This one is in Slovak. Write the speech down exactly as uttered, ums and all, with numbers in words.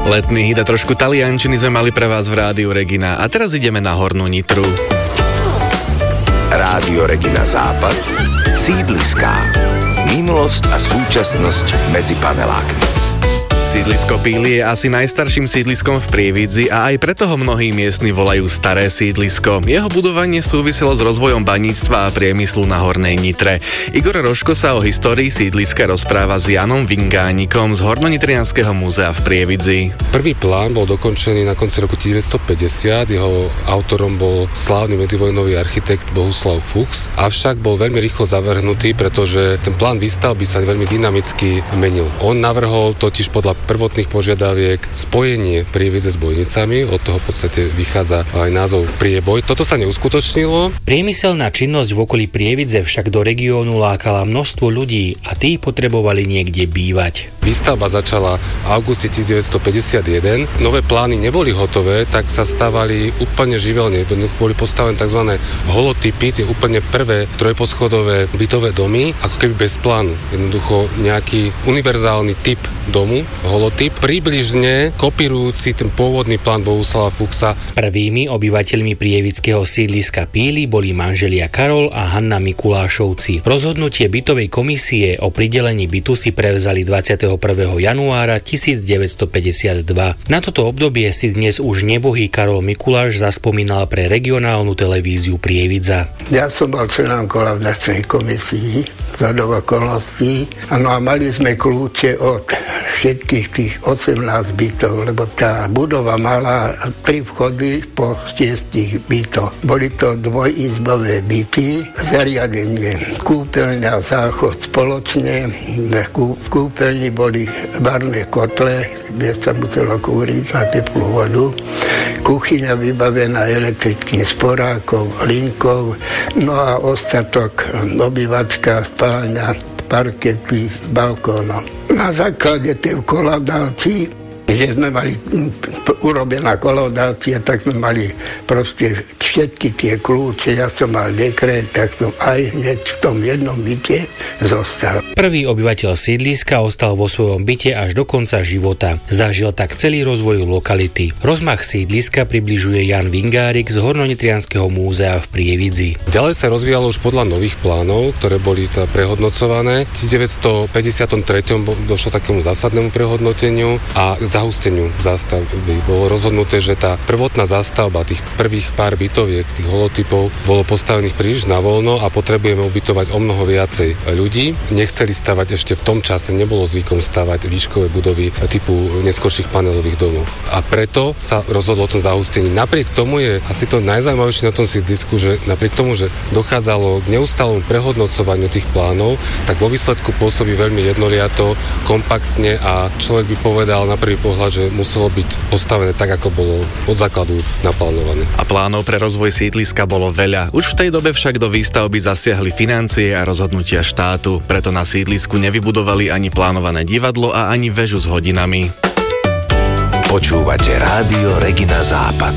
Letný hit a trošku taliančiny sme mali pre vás v Rádiu Regina. A teraz ideme na Hornú Nitru. Rádio Regina Západ. Sídliská. Minulosť a súčasnosť medzi panelákmi. Sídlisko Píly je asi najstarším sídliskom v Prievidzi a aj preto ho mnohí miestni volajú Staré sídlisko. Jeho budovanie súviselo s rozvojom baníctva a priemyslu na Hornej Nitre. Igor Rožko sa o histórii sídliska rozpráva s Janom Vingánikom z Hornonitrianskeho múzea v Prievidzi. Prvý plán bol dokončený na konci roku devätnásťstopäťdesiat, jeho autorom bol slávny medzivojnový architekt Bohuslav Fuchs, avšak bol veľmi rýchlo zavrhnutý, pretože ten plán výstavby sa veľmi dynamicky menil. On navrhol totiž podľa prvotných požiadaviek spojenie Prievidze s Bojnicami, od toho v podstate vychádza aj názov Prieboj. Toto sa neuskutočnilo. Priemyselná činnosť v okolí Prievidze však do regiónu lákala množstvo ľudí a tí potrebovali niekde bývať. Výstavba začala v auguste devätnásťstopäťdesiatjeden. Nové plány neboli hotové, tak sa stávali úplne živelne. Boli postavené tzv. Holotypy, tie úplne prvé trojposchodové bytové domy, ako keby bez plánu. Jednoducho nejaký univerzálny typ domu, holotyp, približne kopírujúci ten pôvodný plán Bohuslava Fuchsa. Prvými obyvateľmi prievidského sídliska Píly boli manželia Karol a Hanna Mikulášovci. Rozhodnutie bytovej komisie o pridelení bytu si prevzali dvadsiateho prvého januára tisícdeväťstopäťdesiatdva. Na toto obdobie si dnes už nebohý Karol Mikuláš zaspomínal pre regionálnu televíziu Prievidza. Ja som bol členom kolaudačnej komisii za do okolností. Ano a mali sme kľúče od všetkých tých osemnásť bytov, lebo tá budova mala tri vchody po šiestich bytoch. Boli to dvojizbové byty, zariadenie, kúpeľňa, záchod spoločne, v kúpeľni boli barné kotle, kde sa muselo kúriť na teplú vodu, kuchyňa vybavená elektrickým sporákom, linkou, no a ostatok obyvačka, spálňa, parkety s balkónom. Na základe tej kolaudácii, že sme mali urobená kolaudácia, tak sme mali proste všetky tie kľúče. Ja som mal dekret, tak som aj hneď v tom jednom byte zostal. Prvý obyvateľ sídliska ostal vo svojom byte až do konca života. Zažil tak celý rozvoj lokality. Rozmach sídliska približuje Jan Vingárik z Hornonitrianskeho múzea v Prievidzi. Ďalej sa rozvíjalo už podľa nových plánov, ktoré boli tá prehodnocované. V devätnásťstopäťdesiattri došlo takému zásadnému prehodnoteniu a zahusteniu zástavby. Bolo rozhodnuté, že tá prvotná zástavba tých prvých pár bytoviek, tých holotypov, bolo postavených príliš na voľno a potrebujeme ubytovať o mnoho viacej ľudí. Nechceli stavať ešte v tom čase, nebolo zvykom stavať výškové budovy typu neskorších panelových domov. A preto sa rozhodlo o tom zahustení. Napriek tomu je asi to najzaujímavejšie na tom sídlisku, že napriek tomu, že dochádzalo k neustálemu prehodnocovaniu tých plánov, tak vo výsledku pôsobí veľmi jednoliato, kompaktne a človek by povedal na prvý pohľad, že muselo byť postavené tak, ako bolo od základu naplánované. A plánov pre rozvoj sídliska bolo veľa. Už v tej dobe však do výstavby zasiahli financie a rozhodnutia štátu. Preto na sídlisku nevybudovali ani plánované divadlo a ani väžu s hodinami. Počúvate Rádio Regina Západ.